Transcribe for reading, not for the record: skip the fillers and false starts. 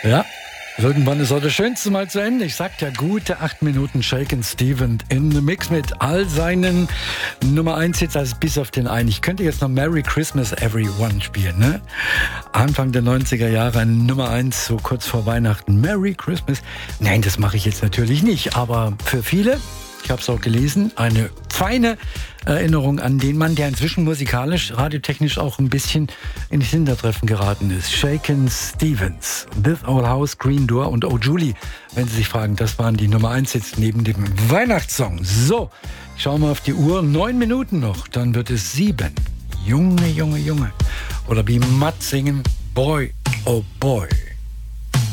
Ja, irgendwann ist auch das Schönste mal zu Ende. Ich sag ja, gute 8 Minuten Shakin' Stevens in the Mix mit all seinen Nummer 1 Hits, also bis auf den einen. Ich könnte jetzt noch Merry Christmas Everyone spielen, ne? Anfang der 90er Jahre ein Nummer 1, so kurz vor Weihnachten. Merry Christmas. Nein, das mache ich jetzt natürlich nicht, aber für viele, ich habe es auch gelesen, eine feine Erinnerung an den Mann, der inzwischen musikalisch, radiotechnisch auch ein bisschen ins Hintertreffen geraten ist. Shakin' Stevens, This Old House, Green Door und Oh Julie, wenn Sie sich fragen, das waren die Nummer 1 jetzt neben dem Weihnachtssong. So, ich schaue mal auf die Uhr, 9 Minuten noch, dann wird es 7. Junge, Junge, Junge. Oder wie Matt singen, Boy, oh Boy.